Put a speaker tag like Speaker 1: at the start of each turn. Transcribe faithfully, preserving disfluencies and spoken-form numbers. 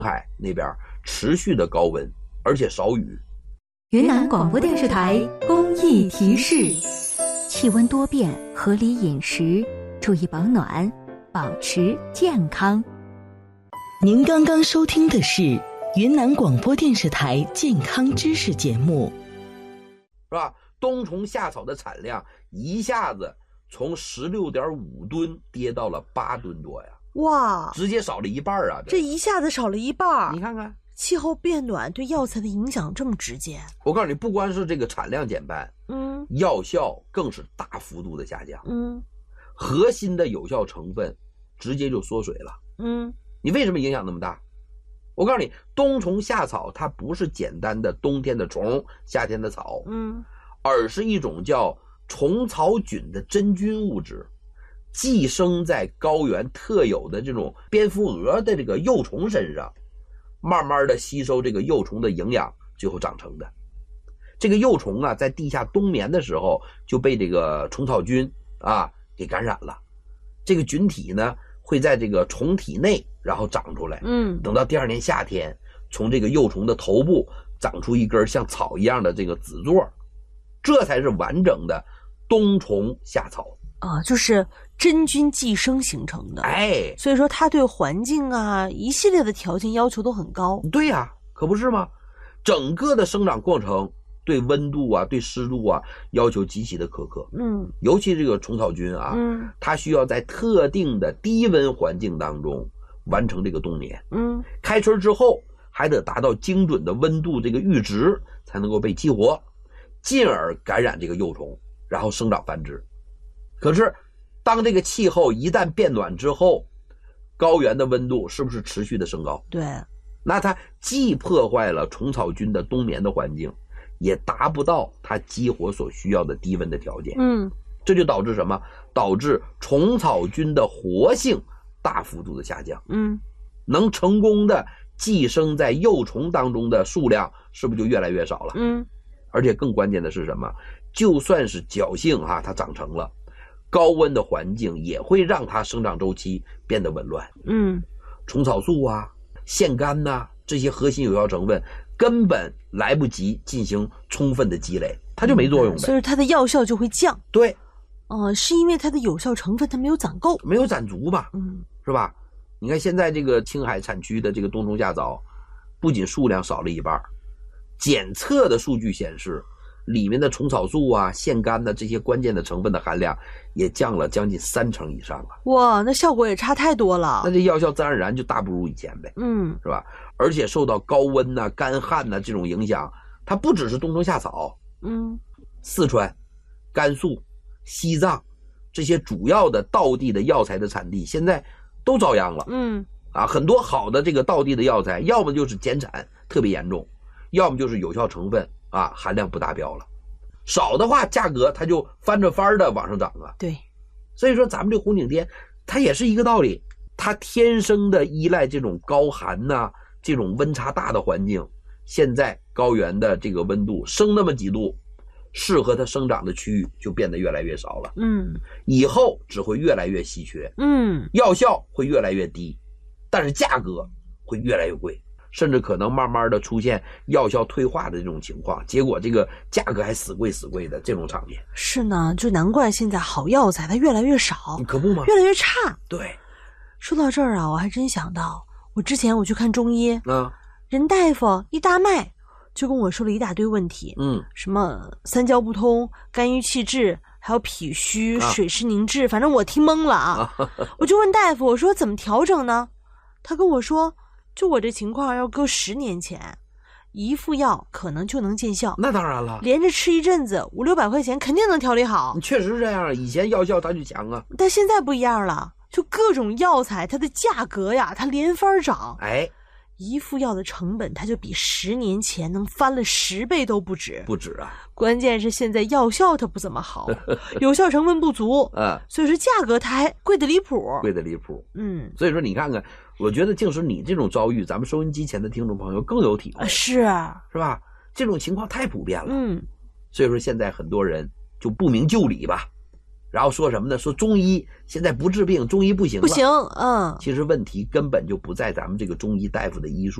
Speaker 1: 海那边持续的高温，而且少雨。
Speaker 2: 云南广播电视台公益提示：气温多变，合理饮食，注意保暖，保持健康。
Speaker 3: 您刚刚收听的是云南广播电视台健康知识节目，
Speaker 1: 是吧？冬虫夏草的产量一下子从 十六点五吨跌到了八吨多呀！
Speaker 4: 哇，
Speaker 1: 直接少了一半啊！
Speaker 4: 这一下子少了一半，
Speaker 1: 你看看，
Speaker 4: 气候变暖对药材的影响这么直接。
Speaker 1: 我告诉你，不光是这个产量减半，
Speaker 4: 嗯，
Speaker 1: 药效更是大幅度的下降，
Speaker 4: 嗯，
Speaker 1: 核心的有效成分直接就缩水了，
Speaker 4: 嗯，
Speaker 1: 你为什么影响那么大？我告诉你，冬虫夏草它不是简单的冬天的虫、夏天的草，
Speaker 4: 嗯，
Speaker 1: 而是一种叫虫草菌的真菌物质，寄生在高原特有的这种蝙蝠蛾的这个幼虫身上，慢慢的吸收这个幼虫的营养，最后长成的。这个幼虫啊，在地下冬眠的时候就被这个虫草菌啊给感染了，这个菌体呢会在这个虫体内然后长出来，
Speaker 4: 嗯，
Speaker 1: 等到第二年夏天，从这个幼虫的头部长出一根像草一样的这个子座，这才是完整的冬虫夏草
Speaker 4: 啊，就是真菌寄生形成的。
Speaker 1: 哎，
Speaker 4: 所以说它对环境啊一系列的条件要求都很高。
Speaker 1: 对呀、啊，可不是吗？整个的生长过程对温度啊、对湿度啊要求极其的苛刻。
Speaker 4: 嗯，
Speaker 1: 尤其这个虫草菌啊，
Speaker 4: 嗯，
Speaker 1: 它需要在特定的低温环境当中完成这个冬眠。
Speaker 4: 嗯，
Speaker 1: 开春之后还得达到精准的温度这个阈值才能够被激活，进而感染这个幼虫，然后生长繁殖。可是当这个气候一旦变暖之后，高原的温度是不是持续的升高？
Speaker 4: 对，
Speaker 1: 那它既破坏了虫草菌的冬眠的环境，也达不到它激活所需要的低温的条件。
Speaker 4: 嗯，
Speaker 1: 这就导致什么？导致虫草菌的活性大幅度的下降。
Speaker 4: 嗯，
Speaker 1: 能成功的寄生在幼虫当中的数量是不是就越来越少了？
Speaker 4: 嗯，
Speaker 1: 而且更关键的是什么？就算是侥幸哈、啊，它长成了，高温的环境也会让它生长周期变得紊乱。
Speaker 4: 嗯，
Speaker 1: 虫草素啊、腺苷呐、啊、这些核心有效成分根本来不及进行充分的积累，它就没作用呗。
Speaker 4: 所以它的药效就会降。
Speaker 1: 对，
Speaker 4: 呃，是因为它的有效成分它没有攒够，
Speaker 1: 没有攒足吧？
Speaker 4: 嗯，
Speaker 1: 是吧？你看现在这个青海产区的这个冬虫夏草，不仅数量少了一半，检测的数据显示，里面的虫草素啊、腺苷的这些关键的成分的含量也降了将近三成以上啊！
Speaker 4: 哇，那效果也差太多了。
Speaker 1: 那这药效自然而然就大不如以前呗，
Speaker 4: 嗯，
Speaker 1: 是吧？而且受到高温呐、啊、干旱呐、啊、这种影响，它不只是冬虫夏草，
Speaker 4: 嗯，
Speaker 1: 四川、甘肃、西藏这些主要的道地的药材的产地现在都遭殃了。
Speaker 4: 嗯，
Speaker 1: 啊，很多好的这个道地的药材，要么就是减产特别严重，要么就是有效成分啊含量不达标了，少的话价格它就翻着番的往上涨啊。
Speaker 4: 对，
Speaker 1: 所以说咱们这红景天它也是一个道理，它天生的依赖这种高寒呐、啊、这种温差大的环境。现在高原的这个温度升那么几度，适合它生长的区域就变得越来越少了。
Speaker 4: 嗯，
Speaker 1: 以后只会越来越稀缺，
Speaker 4: 嗯，
Speaker 1: 药效会越来越低，但是价格会越来越贵，甚至可能慢慢的出现药效退化的这种情况，结果这个价格还死贵死贵的这种场面。
Speaker 4: 是呢，就难怪现在好药材它越来越少，
Speaker 1: 可不吗？
Speaker 4: 越来越差。
Speaker 1: 对，
Speaker 4: 说到这儿啊，我还真想到，我之前我去看中医
Speaker 1: 啊，
Speaker 4: 任大夫一搭脉就跟我说了一大堆问题，
Speaker 1: 嗯，
Speaker 4: 什么三焦不通、肝郁气滞，还有脾虚、
Speaker 1: 啊、
Speaker 4: 水湿凝滞，反正我听懵了啊。我就问大夫，我说怎么调整呢？他跟我说，就我这情况要搁十年前，一副药可能就能见效。
Speaker 1: 那当然了，
Speaker 4: 连着吃一阵子，五六百块钱肯定能调理好。
Speaker 1: 确实是这样，以前药效它就强啊，
Speaker 4: 但现在不一样了，就各种药材它的价格呀，它连番涨。
Speaker 1: 哎，
Speaker 4: 一副药的成本它就比十年前能翻了十倍都不止，
Speaker 1: 不止啊！
Speaker 4: 关键是现在药效它不怎么好，有效成分不足，
Speaker 1: 啊，
Speaker 4: 所以说价格它还贵得离谱，
Speaker 1: 贵得离谱。
Speaker 4: 嗯，
Speaker 1: 所以说你看看，我觉得竟是你这种遭遇，咱们收音机前的听众朋友更有体会，
Speaker 4: 是
Speaker 1: 是吧？这种情况太普遍了，
Speaker 4: 嗯，
Speaker 1: 所以说现在很多人就不明就里吧， 然后说什么呢？说中医现在不治病，中医不行了。
Speaker 4: 不行，嗯。
Speaker 1: 其实问题根本就不在咱们这个中医大夫的医术。